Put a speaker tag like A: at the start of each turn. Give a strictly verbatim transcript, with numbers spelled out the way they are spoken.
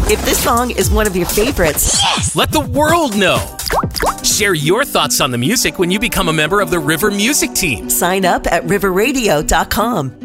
A: If this song is one of your favorites,
B: yes, let the world know. Share your thoughts on the music when you become a member of the River Music Team.
A: Sign up at river radio dot com.